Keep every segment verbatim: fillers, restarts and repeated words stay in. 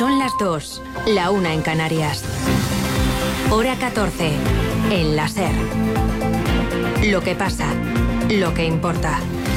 Son las dos, la una en Canarias. Hora catorce, en la SER. Lo que pasa, lo que importa.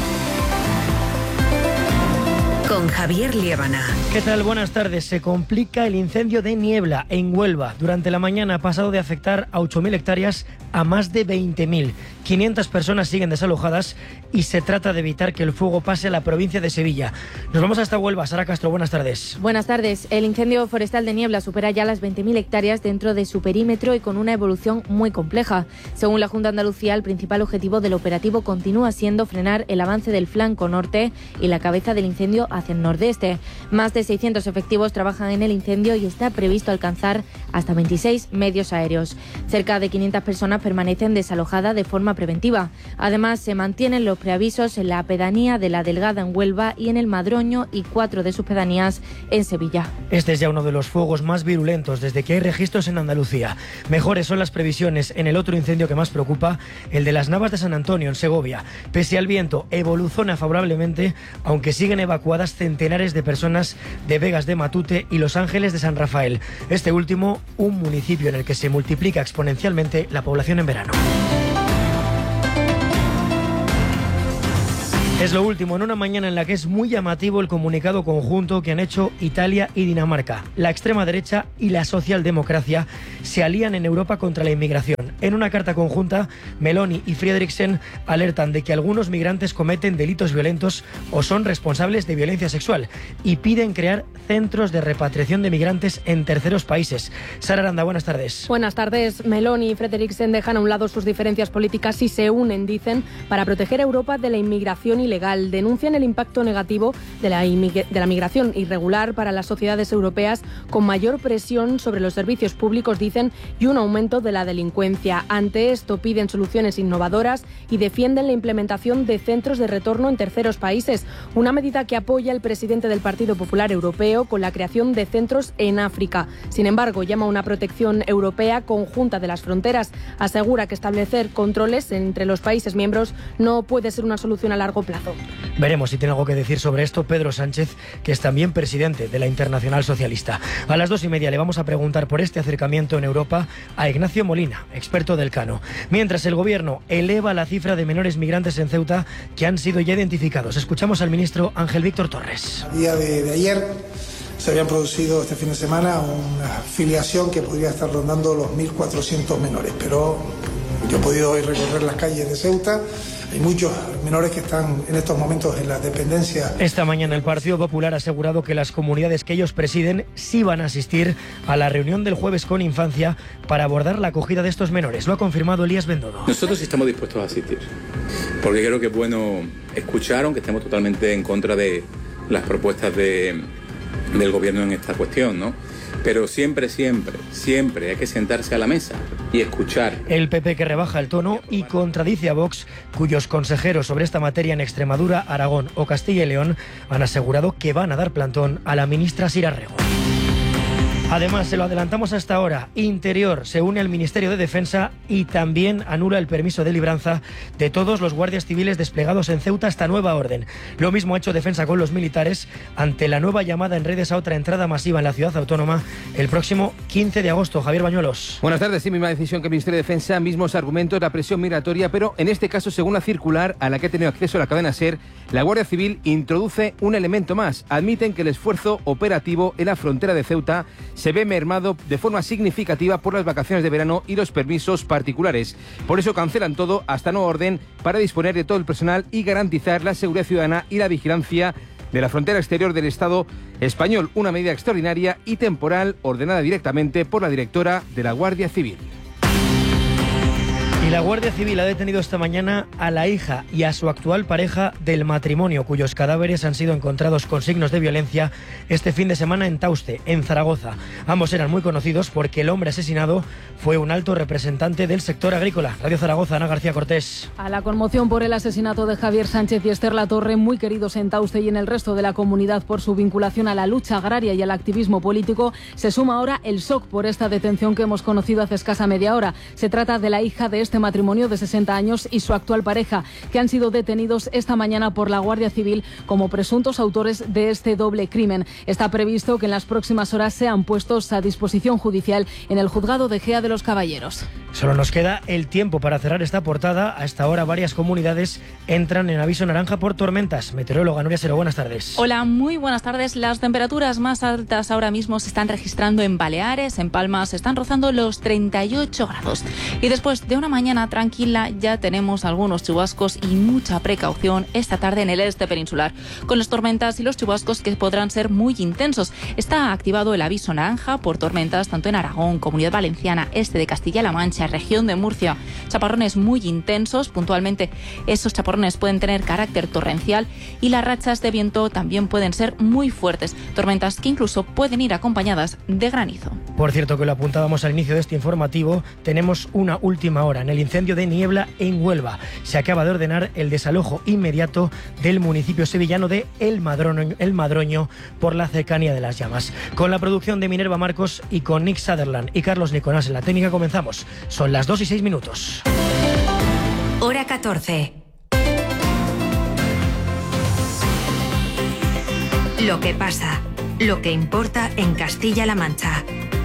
Con Javier Liébana. ¿Qué tal? Buenas tardes. Se complica el incendio de Niebla, en Huelva. Durante la mañana ha pasado de afectar a ocho mil hectáreas a más de veinte mil. quinientas personas siguen desalojadas y se trata de evitar que el fuego pase a la provincia de Sevilla. Nos vamos hasta Huelva. Sara Castro, buenas tardes. Buenas tardes. El incendio forestal de Niebla supera ya las veinte mil hectáreas dentro de su perímetro y con una evolución muy compleja. Según la Junta de Andalucía, el principal objetivo del operativo continúa siendo frenar el avance del flanco norte y la cabeza del incendio hacia el nordeste. Más de seiscientos efectivos trabajan en el incendio y está previsto alcanzar hasta veintiséis medios aéreos. Cerca de quinientas personas permanecen desalojadas de forma preventiva. Además, se mantienen los preavisos en la pedanía de La Delgada en Huelva y en el Madroño y cuatro de sus pedanías en Sevilla. Este es ya uno de los fuegos más virulentos desde que hay registros en Andalucía. Mejores son las previsiones en el otro incendio que más preocupa, el de las Navas de San Antonio en Segovia. Pese al viento, evoluciona favorablemente, aunque siguen evacuadas centenares de personas de Vegas de Matute y Los Ángeles de San Rafael. Este último, un municipio en el que se multiplica exponencialmente la población en verano. Es lo último en una mañana en la que es muy llamativo el comunicado conjunto que han hecho Italia y Dinamarca. La extrema derecha y la socialdemocracia se alían en Europa contra la inmigración. En una carta conjunta, Meloni y Frederiksen alertan de que algunos migrantes cometen delitos violentos o son responsables de violencia sexual y piden crear centros de repatriación de migrantes en terceros países. Sara Aranda, buenas tardes. Buenas tardes. Meloni y Frederiksen dejan a un lado sus diferencias políticas y se unen, dicen, para proteger a Europa de la inmigración ilegal. Denuncian el impacto negativo de la, de la migración irregular para las sociedades europeas, con mayor presión sobre los servicios públicos, dicen, y un aumento de la delincuencia. Ante esto piden soluciones innovadoras y defienden la implementación de centros de retorno en terceros países, una medida que apoya el presidente del Partido Popular Europeo con la creación de centros en África. Sin embargo, llama a una protección europea conjunta de las fronteras. Asegura que establecer controles entre los países miembros no puede ser una solución a largo plazo. Veremos si tiene algo que decir sobre esto Pedro Sánchez, que es también presidente de la Internacional Socialista. A las dos y media le vamos a preguntar por este acercamiento en Europa a Ignacio Molina, experto del Cano. Mientras el gobierno eleva la cifra de menores migrantes en Ceuta que han sido ya identificados. Escuchamos al ministro Ángel Víctor Torres. A día de, de ayer se habían producido este fin de semana una filiación que podría estar rondando los mil cuatrocientos menores, pero yo he podido hoy recorrer las calles de Ceuta. Hay muchos menores que están en estos momentos en la dependencia. Esta mañana el Partido Popular ha asegurado que las comunidades que ellos presiden sí van a asistir a la reunión del jueves con Infancia para abordar la acogida de estos menores. Lo ha confirmado Elías Bendodo. Nosotros estamos dispuestos a asistir, porque creo que es bueno escuchar, aunque estemos totalmente en contra de las propuestas de, del gobierno en esta cuestión, ¿no? Pero siempre, siempre, siempre hay que sentarse a la mesa y escuchar. El P P que rebaja el tono y contradice a Vox, cuyos consejeros sobre esta materia en Extremadura, Aragón o Castilla y León han asegurado que van a dar plantón a la ministra Sira Rego. Además, se lo adelantamos hasta ahora, Interior se une al Ministerio de Defensa y también anula el permiso de libranza de todos los guardias civiles desplegados en Ceuta hasta nueva orden. Lo mismo ha hecho Defensa con los militares ante la nueva llamada en redes a otra entrada masiva en la ciudad autónoma el próximo quince de agosto. Javier Bañuelos. Buenas tardes. Sí, misma decisión que el Ministerio de Defensa, mismos argumentos, la presión migratoria, pero en este caso, según la circular a la que ha tenido acceso la cadena SER, la Guardia Civil introduce un elemento más. Admiten que el esfuerzo operativo en la frontera de Ceuta se ve mermado de forma significativa por las vacaciones de verano y los permisos particulares. Por eso cancelan todo hasta nueva orden para disponer de todo el personal y garantizar la seguridad ciudadana y la vigilancia de la frontera exterior del Estado español. Una medida extraordinaria y temporal ordenada directamente por la directora de la Guardia Civil. Y la Guardia Civil ha detenido esta mañana a la hija y a su actual pareja del matrimonio, cuyos cadáveres han sido encontrados con signos de violencia este fin de semana en Tauste, en Zaragoza. Ambos eran muy conocidos porque el hombre asesinado fue un alto representante del sector agrícola. Radio Zaragoza, Ana García Cortés. A la conmoción por el asesinato de Javier Sánchez y Esther Latorre, muy queridos en Tauste y en el resto de la comunidad por su vinculación a la lucha agraria y al activismo político, se suma ahora el shock por esta detención que hemos conocido hace escasa media hora. Se trata de la hija de este este matrimonio de sesenta años y su actual pareja, que han sido detenidos esta mañana por la Guardia Civil como presuntos autores de este doble crimen. Está previsto que en las próximas horas sean puestos a disposición judicial en el juzgado de Gea de los Caballeros. Solo nos queda el tiempo para cerrar esta portada. A esta hora varias comunidades entran en aviso naranja por tormentas. Meteoróloga Nuria Sero, buenas tardes. Hola, muy buenas tardes. Las temperaturas más altas ahora mismo se están registrando en Baleares, en Palma se están rozando los treinta y ocho grados. Y después de una mañana tranquila ya tenemos algunos chubascos y mucha precaución esta tarde en el este peninsular, con las tormentas y los chubascos que podrán ser muy intensos. Está activado el aviso naranja por tormentas tanto en Aragón, Comunidad Valenciana, este de Castilla-La Mancha, región de Murcia. Chaparrones muy intensos, puntualmente esos chaparrones pueden tener carácter torrencial y las rachas de viento también pueden ser muy fuertes, tormentas que incluso pueden ir acompañadas de granizo. Por cierto, que lo apuntábamos al inicio de este informativo, tenemos una última hora en el incendio de Niebla en Huelva. Se acaba de ordenar el desalojo inmediato del municipio sevillano de El Madroño, El Madroño por la cercanía de las llamas. Con la producción de Minerva Marcos y con Nick Sutherland y Carlos Nicolás en la técnica comenzamos. Son las dos y seis minutos. Hora catorce. Lo que pasa, lo que importa en Castilla-La Mancha.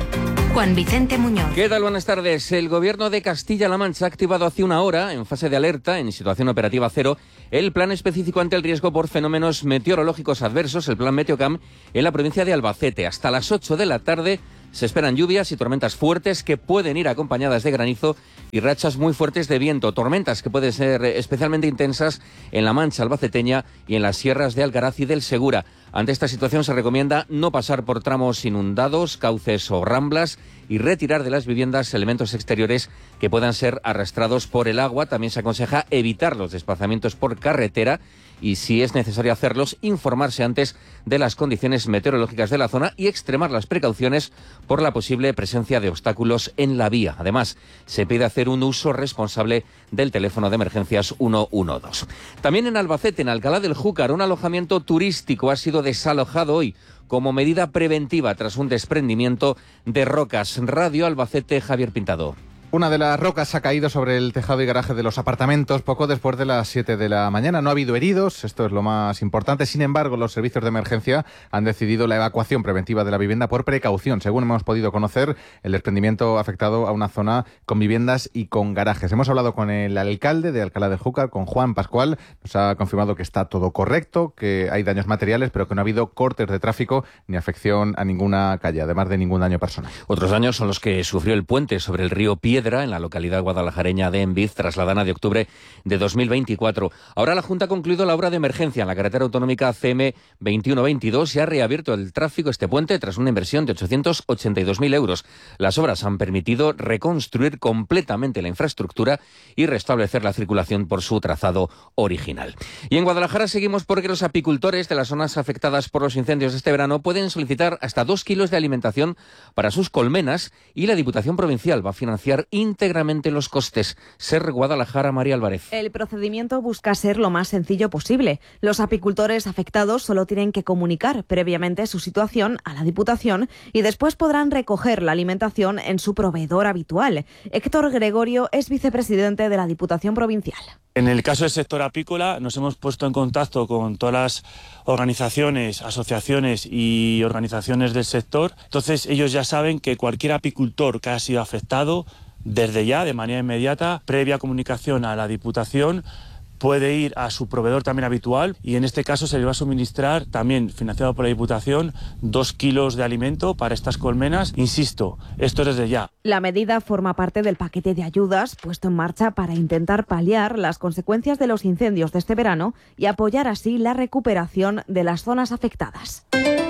Juan Vicente Muñoz. ¿Qué tal? Buenas tardes. El Gobierno de Castilla-La Mancha ha activado hace una hora, en fase de alerta, en situación operativa cero, el plan específico ante el riesgo por fenómenos meteorológicos adversos, el plan Meteocam, en la provincia de Albacete. Hasta las ocho de la tarde se esperan lluvias y tormentas fuertes que pueden ir acompañadas de granizo y rachas muy fuertes de viento. Tormentas que pueden ser especialmente intensas en la Mancha albaceteña y en las sierras de Algaraz y del Segura. Ante esta situación se recomienda no pasar por tramos inundados, cauces o ramblas y retirar de las viviendas elementos exteriores que puedan ser arrastrados por el agua. También se aconseja evitar los desplazamientos por carretera y, si es necesario hacerlos, informarse antes de las condiciones meteorológicas de la zona y extremar las precauciones por la posible presencia de obstáculos en la vía. Además, se pide hacer un uso responsable del teléfono de emergencias uno uno dos. También en Albacete, en Alcalá del Júcar, un alojamiento turístico ha sido desalojado hoy como medida preventiva tras un desprendimiento de rocas. Radio Albacete, Javier Pintado. Una de las rocas ha caído sobre el tejado y garaje de los apartamentos poco después de las siete de la mañana. No ha habido heridos, esto es lo más importante. Sin embargo, los servicios de emergencia han decidido la evacuación preventiva de la vivienda por precaución. Según hemos podido conocer, el desprendimiento ha afectado a una zona con viviendas y con garajes. Hemos hablado con el alcalde de Alcalá de Júcar, con Juan Pascual. Nos ha confirmado que está todo correcto, que hay daños materiales, pero que no ha habido cortes de tráfico ni afección a ninguna calle, además de ningún daño personal. Otros daños son los que sufrió el puente sobre el río Piedra en la localidad guadalajareña de Enviz tras la dana de octubre de dos mil veinticuatro. Ahora la Junta ha concluido la obra de emergencia en la carretera autonómica C M veintiuno veintidós y ha reabierto el tráfico este puente tras una inversión de ochocientos ochenta y dos mil euros. Las obras han permitido reconstruir completamente la infraestructura y restablecer la circulación por su trazado original. Y en Guadalajara seguimos porque los apicultores de las zonas afectadas por los incendios de este verano pueden solicitar hasta dos kilos de alimentación para sus colmenas y la Diputación Provincial va a financiar íntegramente los costes. Ser Guadalajara, María Álvarez. El procedimiento busca ser lo más sencillo posible. Los apicultores afectados solo tienen que comunicar previamente su situación a la Diputación y después podrán recoger la alimentación en su proveedor habitual. Héctor Gregorio es vicepresidente de la Diputación Provincial. En el caso del sector apícola nos hemos puesto en contacto con todas las organizaciones, asociaciones y organizaciones del sector. Entonces ellos ya saben que cualquier apicultor que haya sido afectado, desde ya, de manera inmediata, previa comunicación a la Diputación, puede ir a su proveedor también habitual y en este caso se le va a suministrar, también financiado por la Diputación, dos kilos de alimento para estas colmenas. Insisto, esto es desde ya. La medida forma parte del paquete de ayudas puesto en marcha para intentar paliar las consecuencias de los incendios de este verano y apoyar así la recuperación de las zonas afectadas.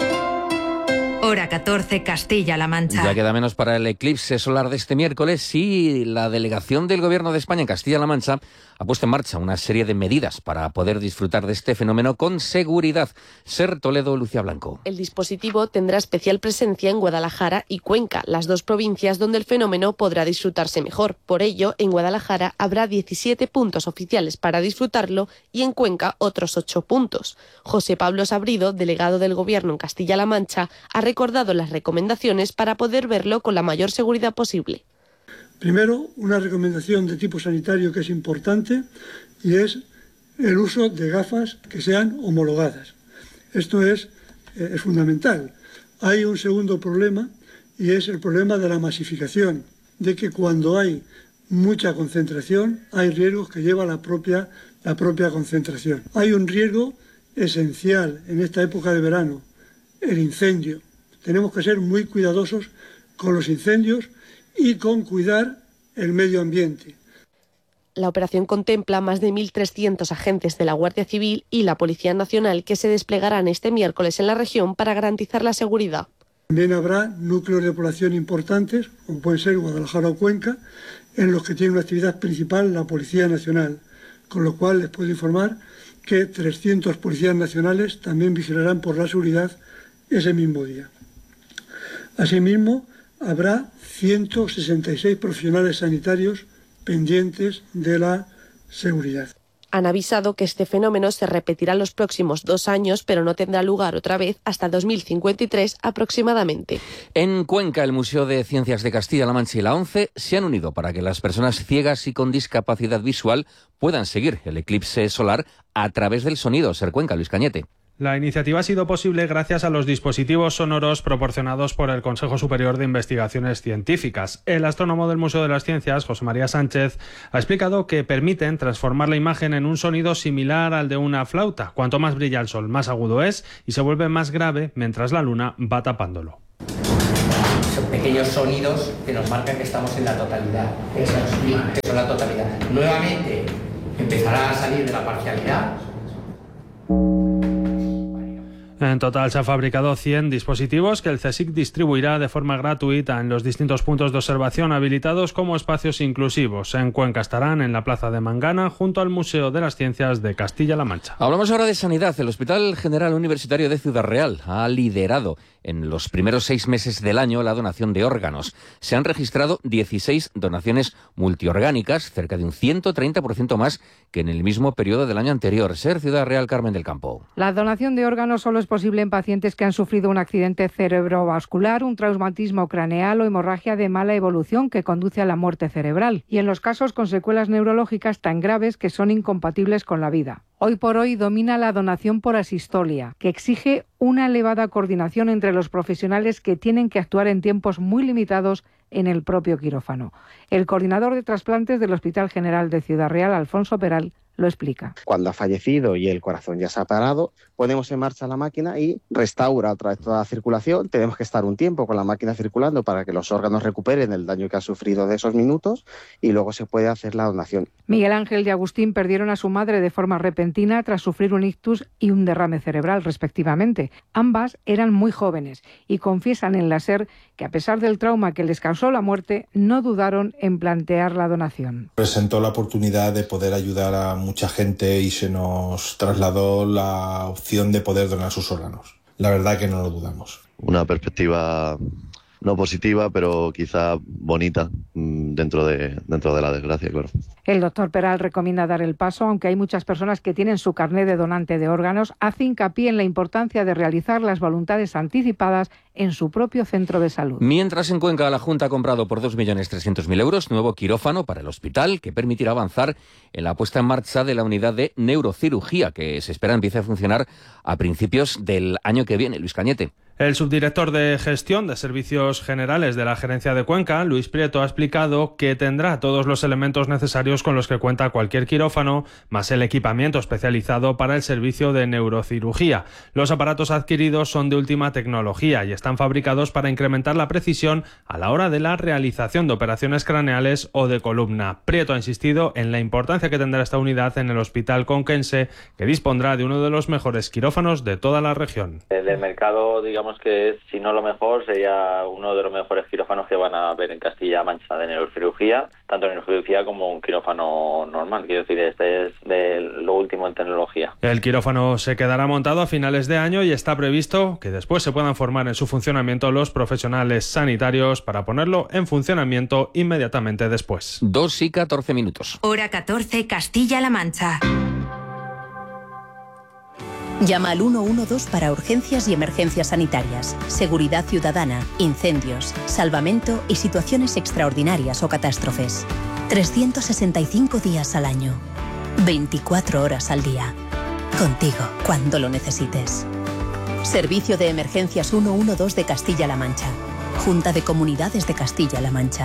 Hora catorce, Castilla-La Mancha. Ya queda menos para el eclipse solar de este miércoles y la delegación del Gobierno de España en Castilla-La Mancha ha puesto en marcha una serie de medidas para poder disfrutar de este fenómeno con seguridad. Ser Toledo, Lucía Blanco. El dispositivo tendrá especial presencia en Guadalajara y Cuenca, las dos provincias donde el fenómeno podrá disfrutarse mejor. Por ello, en Guadalajara habrá diecisiete puntos oficiales para disfrutarlo y en Cuenca otros ocho puntos. José Pablo Sabrido, delegado del Gobierno en Castilla-La Mancha, ha recordado las recomendaciones para poder verlo con la mayor seguridad posible. Primero, una recomendación de tipo sanitario que es importante y es el uso de gafas que sean homologadas. Esto es, eh, es fundamental. Hay un segundo problema y es el problema de la masificación, de que cuando hay mucha concentración hay riesgos que lleva la propia, la propia concentración. Hay un riesgo esencial en esta época de verano, el incendio. Tenemos que ser muy cuidadosos con los incendios y con cuidar el medio ambiente. La operación contempla más de mil trescientos agentes de la Guardia Civil y la Policía Nacional que se desplegarán este miércoles en la región para garantizar la seguridad. También habrá núcleos de población importantes, como pueden ser Guadalajara o Cuenca, en los que tiene una actividad principal la Policía Nacional, con lo cual les puedo informar que trescientos policías nacionales también vigilarán por la seguridad ese mismo día. Asimismo, habrá ciento sesenta y seis profesionales sanitarios pendientes de la seguridad. Han avisado que este fenómeno se repetirá los próximos dos años, pero no tendrá lugar otra vez hasta dos mil cincuenta y tres aproximadamente. En Cuenca, el Museo de Ciencias de Castilla-La Mancha y la ONCE se han unido para que las personas ciegas y con discapacidad visual puedan seguir el eclipse solar a través del sonido. Ser Cuenca, Luis Cañete. La iniciativa ha sido posible gracias a los dispositivos sonoros proporcionados por el Consejo Superior de Investigaciones Científicas. El astrónomo del Museo de las Ciencias, José María Sánchez, ha explicado que permiten transformar la imagen en un sonido similar al de una flauta. Cuanto más brilla el sol, más agudo es y se vuelve más grave mientras la luna va tapándolo. Son pequeños sonidos que nos marcan que estamos en la totalidad, que son la totalidad. Nuevamente empezará a salir de la parcialidad. En total se han fabricado cien dispositivos que el CSIC distribuirá de forma gratuita en los distintos puntos de observación habilitados como espacios inclusivos. En Cuenca estarán en la Plaza de Mangana, junto al Museo de las Ciencias de Castilla-La Mancha. Hablamos ahora de sanidad. El Hospital General Universitario de Ciudad Real ha liderado en los primeros seis meses del año la donación de órganos. Se han registrado dieciséis donaciones multiorgánicas, cerca de un ciento treinta por ciento más que en el mismo periodo del año anterior. Ser Ciudad Real, Carmen del Campo. La donación de órganos solo es posible en pacientes que han sufrido un accidente cerebrovascular, un traumatismo craneal o hemorragia de mala evolución que conduce a la muerte cerebral, y en los casos con secuelas neurológicas tan graves que son incompatibles con la vida. Hoy por hoy domina la donación por asistolia, que exige una elevada coordinación entre los profesionales que tienen que actuar en tiempos muy limitados en el propio quirófano. El coordinador de trasplantes del Hospital General de Ciudad Real, Alfonso Peral, lo explica. Cuando ha fallecido y el corazón ya se ha parado, ponemos en marcha la máquina y restaura otra vez toda la circulación. Tenemos que estar un tiempo con la máquina circulando para que los órganos recuperen el daño que han sufrido de esos minutos y luego se puede hacer la donación. Miguel Ángel y Agustín perdieron a su madre de forma repentina tras sufrir un ictus y un derrame cerebral, respectivamente. Ambas eran muy jóvenes y confiesan en la SER que, a pesar del trauma que les causó la muerte, no dudaron en plantear la donación. Presentó la oportunidad de poder ayudar a mucha gente y se nos trasladó la opción de poder donar sus órganos. La verdad que no lo dudamos. Una perspectiva no positiva, pero quizá bonita dentro de, dentro de la desgracia, claro. El doctor Peral recomienda dar el paso, aunque hay muchas personas que tienen su carné de donante de órganos. Hace hincapié en la importancia de realizar las voluntades anticipadas en su propio centro de salud. Mientras en Cuenca la Junta ha comprado por dos millones trescientos mil euros nuevo quirófano para el hospital que permitirá avanzar en la puesta en marcha de la unidad de neurocirugía que se espera empiece a funcionar a principios del año que viene. Luis Cañete. El subdirector de Gestión de Servicios Generales de la Gerencia de Cuenca, Luis Prieto, ha explicado que tendrá todos los elementos necesarios con los que cuenta cualquier quirófano, más el equipamiento especializado para el servicio de neurocirugía. Los aparatos adquiridos son de última tecnología y están fabricados para incrementar la precisión a la hora de la realización de operaciones craneales o de columna. Prieto ha insistido en la importancia que tendrá esta unidad en el hospital conquense, que dispondrá de uno de los mejores quirófanos de toda la región. Del mercado, digamos que es, si no lo mejor, sería uno de los mejores quirófanos que van a ver en Castilla-La Mancha de neurocirugía, tanto en neurocirugía como un quirófano normal. Quiero decir, este es de lo último en tecnología. El quirófano se quedará montado a finales de año y está previsto que después se puedan formar en su funcionamiento los profesionales sanitarios para ponerlo en funcionamiento inmediatamente después. Dos y catorce minutos. Hora catorce, Castilla-La Mancha. Llama al uno uno dos para urgencias y emergencias sanitarias, seguridad ciudadana, incendios, salvamento y situaciones extraordinarias o catástrofes. trescientos sesenta y cinco días al año, veinticuatro horas al día. Contigo cuando lo necesites. Servicio de Emergencias ciento doce de Castilla-La Mancha. Junta de Comunidades de Castilla-La Mancha.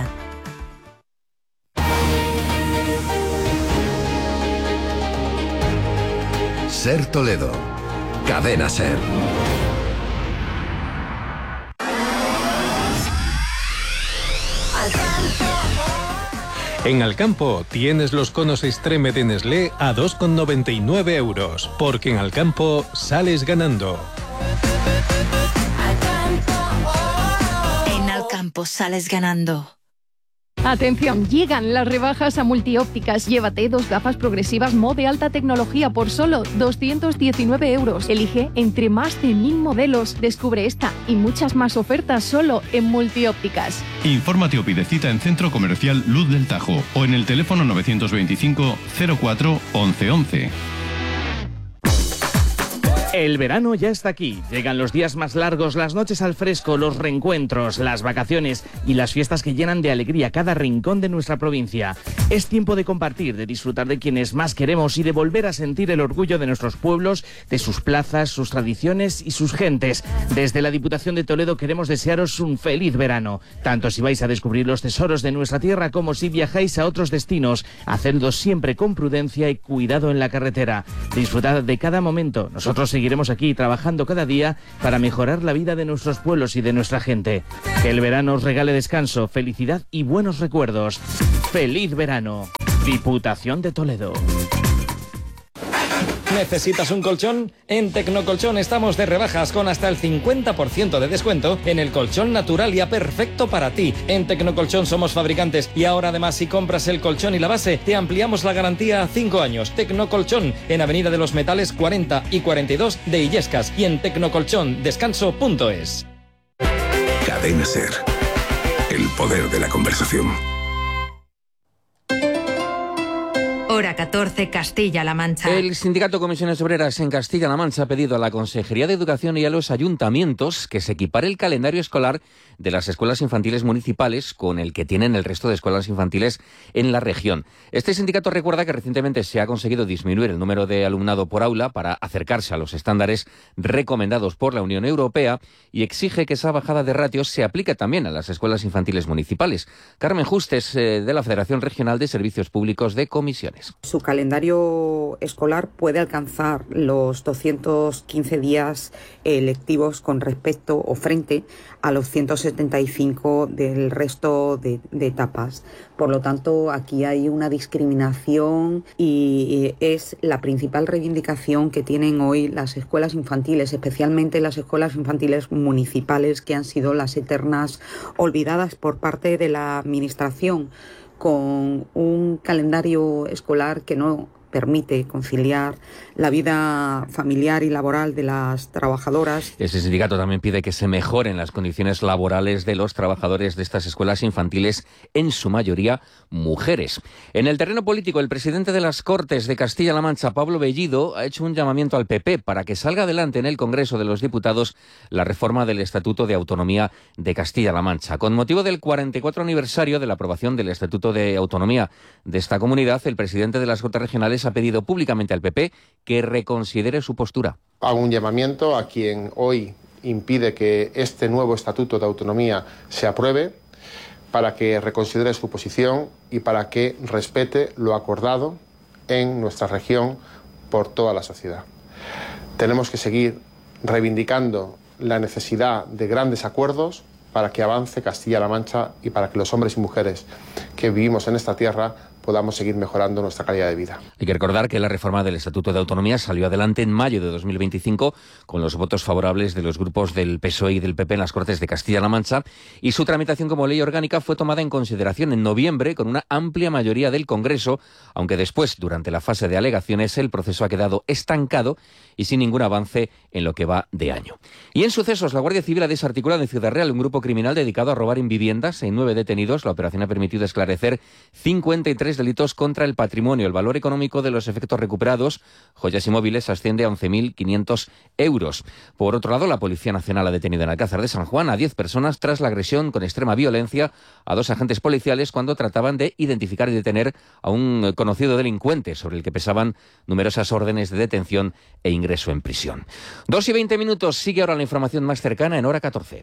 Ser Toledo. Cadena Ser. En Alcampo tienes los conos Extreme de Nestlé a dos con noventa y nueve euros, porque en Alcampo sales ganando. En Alcampo sales ganando. Atención, llegan las rebajas a Multiópticas. Llévate dos gafas progresivas Mo de alta tecnología por solo doscientos diecinueve euros. Elige entre más de mil modelos. Descubre esta y muchas más ofertas solo en Multiópticas. Infórmate o pide cita en Centro Comercial Luz del Tajo o en el teléfono novecientos veinticinco cero cuatro once once. El verano ya está aquí. Llegan los días más largos, las noches al fresco, los reencuentros, las vacaciones y las fiestas que llenan de alegría cada rincón de nuestra provincia. Es tiempo de compartir, de disfrutar de quienes más queremos y de volver a sentir el orgullo de nuestros pueblos, de sus plazas, sus tradiciones y sus gentes. Desde la Diputación de Toledo queremos desearos un feliz verano, tanto si vais a descubrir los tesoros de nuestra tierra como si viajáis a otros destinos. Hacedlo siempre con prudencia y cuidado en la carretera. Disfrutad de cada momento. Nosotros seguiremos Seguiremos aquí trabajando cada día para mejorar la vida de nuestros pueblos y de nuestra gente. Que el verano os regale descanso, felicidad y buenos recuerdos. ¡Feliz verano! Diputación de Toledo. ¿Necesitas un colchón? En Tecnocolchón estamos de rebajas con hasta el cincuenta por ciento de descuento en el colchón Naturalia perfecto para ti. En Tecnocolchón somos fabricantes y ahora además si compras el colchón y la base te ampliamos la garantía a cinco años. Tecnocolchón en Avenida de los Metales cuarenta y cuarenta y dos de Illescas y en tecnocolchón descanso punto es. Cadena Ser. El poder de la conversación. Hora catorce, Castilla-La Mancha. El Sindicato Comisiones Obreras en Castilla-La Mancha ha pedido a la Consejería de Educación y a los ayuntamientos que se equipare el calendario escolar de las escuelas infantiles municipales con el que tienen el resto de escuelas infantiles en la región. Este sindicato recuerda que recientemente se ha conseguido disminuir el número de alumnado por aula para acercarse a los estándares recomendados por la Unión Europea y exige que esa bajada de ratios se aplique también a las escuelas infantiles municipales. Carmen Justes, eh, de la Federación Regional de Servicios Públicos de Comisiones. Su calendario escolar puede alcanzar los doscientos quince días eh, lectivos con respecto o frente a los ciento setenta y cinco del resto de, de etapas. Por lo tanto, aquí hay una discriminación y es la principal reivindicación que tienen hoy las escuelas infantiles, especialmente las escuelas infantiles municipales, que han sido las eternas olvidadas por parte de la Administración, con un calendario escolar que no permite conciliar la vida familiar y laboral de las trabajadoras. Ese sindicato también pide que se mejoren las condiciones laborales de los trabajadores de estas escuelas infantiles, en su mayoría mujeres. En el terreno político, el presidente de las Cortes de Castilla-La Mancha, Pablo Bellido, ha hecho un llamamiento al P P para que salga adelante en el Congreso de los Diputados la reforma del Estatuto de Autonomía de Castilla-La Mancha. Con motivo del cuarenta y cuatro aniversario de la aprobación del Estatuto de Autonomía de esta comunidad, el presidente de las Cortes Regionales ha pedido públicamente al P P que reconsidere su postura. Hago un llamamiento a quien hoy impide que este nuevo Estatuto de Autonomía se apruebe, para que reconsidere su posición y para que respete lo acordado en nuestra región por toda la sociedad. Tenemos que seguir reivindicando la necesidad de grandes acuerdos para que avance Castilla-La Mancha y para que los hombres y mujeres que vivimos en esta tierra podamos seguir mejorando nuestra calidad de vida. Hay que recordar que la reforma del Estatuto de Autonomía salió adelante en mayo de dos mil veinticinco con los votos favorables de los grupos del P S O E y del P P en las Cortes de Castilla-La Mancha, y su tramitación como ley orgánica fue tomada en consideración en noviembre con una amplia mayoría del Congreso, aunque después, durante la fase de alegaciones, el proceso ha quedado estancado y sin ningún avance en en lo que va de año. Y en sucesos, la Guardia Civil ha desarticulado en Ciudad Real un grupo criminal dedicado a robar en viviendas. En nueve detenidos, la operación ha permitido esclarecer cincuenta y tres delitos contra el patrimonio. El valor económico de los efectos recuperados, joyas y móviles, asciende a once mil quinientos euros. Por otro lado, la Policía Nacional ha detenido en Alcázar de San Juan a diez personas tras la agresión con extrema violencia a dos agentes policiales cuando trataban de identificar y detener a un conocido delincuente sobre el que pesaban numerosas órdenes de detención e ingreso en prisión. Dos y veinte minutos, sigue ahora la información más cercana en hora catorce.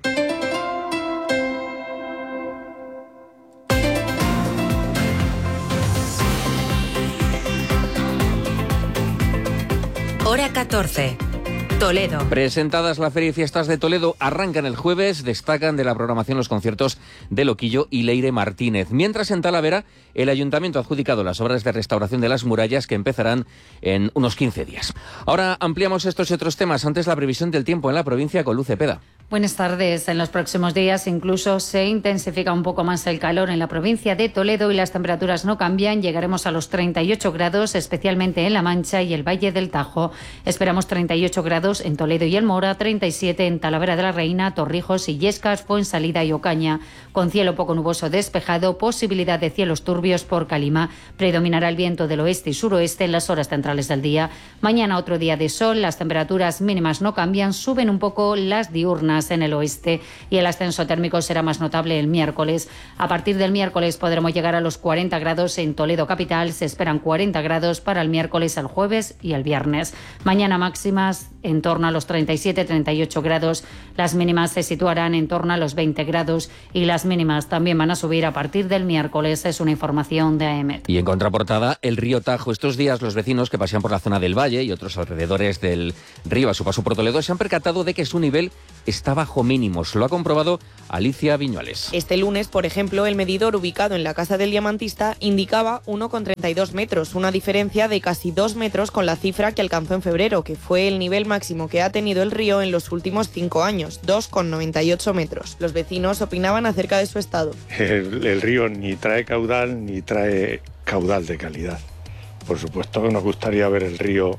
Hora catorce. Toledo. Presentadas la Feria y Fiestas de Toledo, arrancan el jueves, destacan de la programación los conciertos de Loquillo y Leire Martínez. Mientras en Talavera, el Ayuntamiento ha adjudicado las obras de restauración de las murallas que empezarán en unos quince días. Ahora ampliamos estos y otros temas. Antes, la previsión del tiempo en la provincia con Luz Cepeda. Buenas tardes. En los próximos días incluso se intensifica un poco más el calor en la provincia de Toledo y las temperaturas no cambian. Llegaremos a los treinta y ocho grados, especialmente en La Mancha y el Valle del Tajo. Esperamos treinta y ocho grados en Toledo y El Mora, treinta y siete en Talavera de la Reina, Torrijos, Illescas, Fuensalida y Ocaña. Con cielo poco nuboso despejado, posibilidad de cielos turbios por Calima. Predominará el viento del oeste y suroeste en las horas centrales del día. Mañana otro día de sol, las temperaturas mínimas no cambian, suben un poco las diurnas en el oeste y el ascenso térmico será más notable el miércoles. A partir del miércoles podremos llegar a los cuarenta grados en Toledo capital. Se esperan cuarenta grados para el miércoles, el jueves y el viernes. Mañana máximas en torno a los treinta y siete treinta y ocho grados. Las mínimas se situarán en torno a los veinte grados y las mínimas también van a subir a partir del miércoles. Es una información de A E M E T. Y en contraportada, el río Tajo. Estos días los vecinos que pasean por la zona del valle y otros alrededores del río a su paso por Toledo se han percatado de que su nivel está bajo mínimos. Lo ha comprobado Alicia Viñuales. Este lunes, por ejemplo, el medidor ubicado en la casa del diamantista indicaba uno coma treinta y dos metros, una diferencia de casi dos metros con la cifra que alcanzó en febrero, que fue el nivel máximo que ha tenido el río en los últimos cinco años, dos coma noventa y ocho metros. Los vecinos opinaban acerca de su estado. El, el río ni trae caudal ni trae caudal de calidad. Por supuesto que nos gustaría ver el río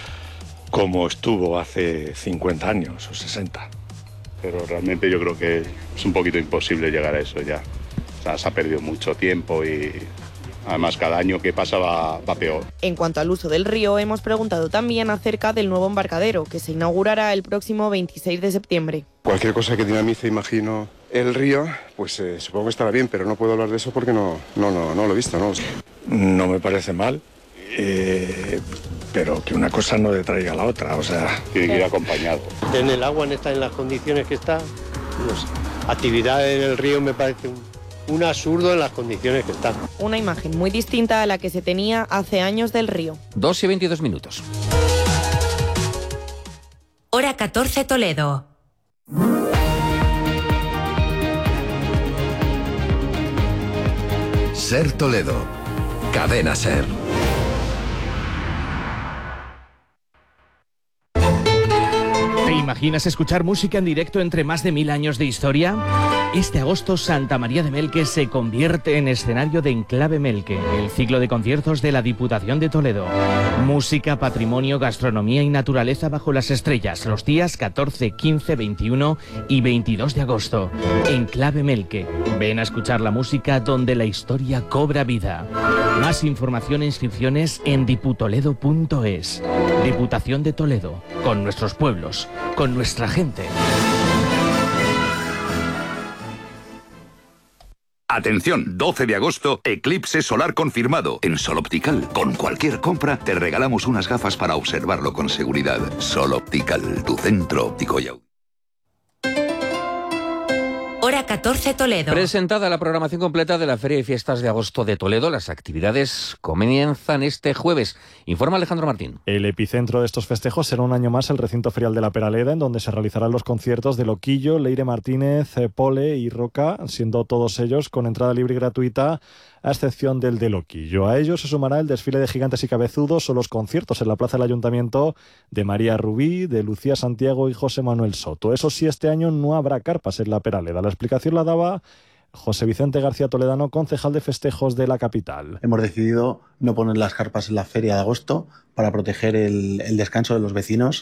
como estuvo hace cincuenta años o sesenta. Pero realmente yo creo que es un poquito imposible llegar a eso ya. O sea, se ha perdido mucho tiempo y además cada año que pasa va, va peor. En cuanto al uso del río, hemos preguntado también acerca del nuevo embarcadero, que se inaugurará el próximo veintiséis de septiembre. Cualquier cosa que dinamice, imagino, el río, pues eh, supongo que estará bien, pero no puedo hablar de eso porque no, no, no, no lo he visto, ¿no? No me parece mal. Eh, pero que una cosa no detraiga a la otra, o sea... Tiene que ir acompañado. En el agua, en, esta, en las condiciones que está, no sé, actividad en el río me parece un, un absurdo en las condiciones que está. Una imagen muy distinta a la que se tenía hace años del río. dos y veintidós minutos. Hora catorce Toledo. Ser Toledo. Cadena Ser. ¿Te imaginas escuchar música en directo entre más de mil años de historia? Este agosto Santa María de Melque se convierte en escenario de Enclave Melque, el ciclo de conciertos de la Diputación de Toledo. Música, patrimonio, gastronomía y naturaleza bajo las estrellas, los días catorce, quince, veintiuno y veintidós de agosto. Enclave Melque. Ven a escuchar la música donde la historia cobra vida. Más información e inscripciones en diputoledo punto es. Diputación de Toledo, con nuestros pueblos, con nuestra gente. Atención, doce de agosto, eclipse solar confirmado. En Sol Optical, con cualquier compra, te regalamos unas gafas para observarlo con seguridad. Sol Optical, tu centro óptico y audio. Hora catorce Toledo. Presentada la programación completa de la Feria y Fiestas de Agosto de Toledo, las actividades comienzan este jueves. Informa Alejandro Martín. El epicentro de estos festejos será un año más el recinto ferial de la Peraleda, en donde se realizarán los conciertos de Loquillo, Leire Martínez, Pole y Roca, siendo todos ellos con entrada libre y gratuita, a excepción del de Loquillo. A ello se sumará el desfile de gigantes y cabezudos o los conciertos en la Plaza del Ayuntamiento de María Rubí, de Lucía Santiago y José Manuel Soto. Eso sí, este año no habrá carpas en la Peraleda. La explicación la daba José Vicente García Toledano, concejal de festejos de la capital. Hemos decidido no poner las carpas en la feria de agosto para proteger el, el descanso de los vecinos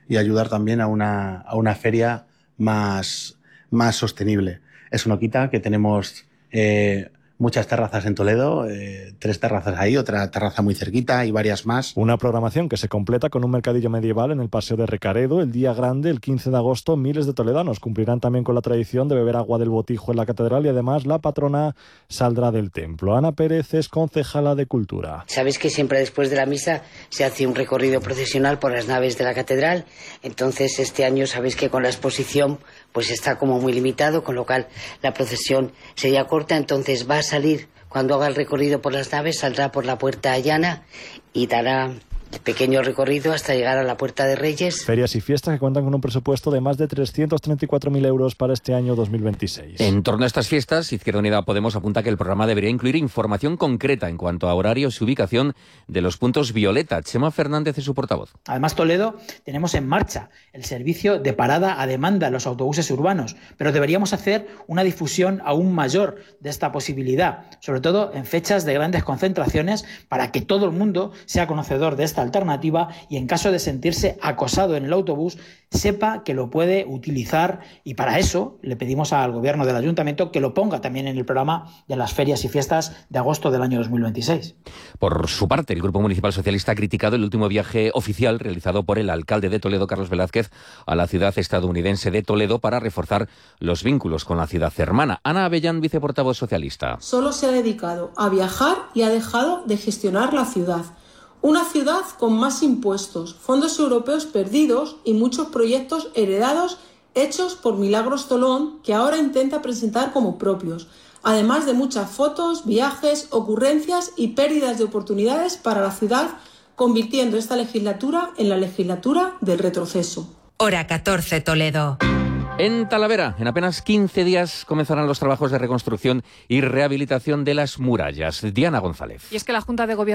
y ayudar también a una, a una feria más, más sostenible. Eso no quita que tenemos eh, muchas terrazas en Toledo, eh, tres terrazas ahí, otra terraza muy cerquita y varias más. Una programación que se completa con un mercadillo medieval en el Paseo de Recaredo. El día grande, el quince de agosto, miles de toledanos cumplirán también con la tradición de beber agua del botijo en la catedral y además la patrona saldrá del templo. Ana Pérez es concejala de Cultura. Sabes que siempre después de la misa se hace un recorrido procesional por las naves de la catedral, entonces este año sabéis que con la exposición pues está como muy limitado, con lo cual la procesión sería corta, entonces va a salir, cuando haga el recorrido por las naves, saldrá por la Puerta Llana y dará el pequeño recorrido hasta llegar a la Puerta de Reyes. Ferias y fiestas que cuentan con un presupuesto de más de trescientos treinta y cuatro mil euros para este año dos mil veintiséis. En torno a estas fiestas, Izquierda Unida Podemos apunta que el programa debería incluir información concreta en cuanto a horarios y ubicación de los puntos violeta. Chema Fernández es su portavoz. Además, Toledo, tenemos en marcha el servicio de parada a demanda en los autobuses urbanos, pero deberíamos hacer una difusión aún mayor de esta posibilidad, sobre todo en fechas de grandes concentraciones, para que todo el mundo sea conocedor de esta alternativa y en caso de sentirse acosado en el autobús sepa que lo puede utilizar, y para eso le pedimos al gobierno del ayuntamiento que lo ponga también en el programa de las ferias y fiestas de agosto del año dos mil veintiséis. Por su parte, el Grupo Municipal Socialista ha criticado el último viaje oficial realizado por el alcalde de Toledo, Carlos Velázquez, a la ciudad estadounidense de Toledo para reforzar los vínculos con la ciudad hermana. Ana Avellán, viceportavoz socialista. Solo se ha dedicado a viajar y ha dejado de gestionar la ciudad. Una ciudad con más impuestos, fondos europeos perdidos y muchos proyectos heredados hechos por Milagros Tolón, que ahora intenta presentar como propios, además de muchas fotos, viajes, ocurrencias y pérdidas de oportunidades para la ciudad, convirtiendo esta legislatura en la legislatura del retroceso. Hora catorce, Toledo. En Talavera, en apenas quince días comenzarán los trabajos de reconstrucción y rehabilitación de las murallas. Diana González. Y es que la Junta de Gobierno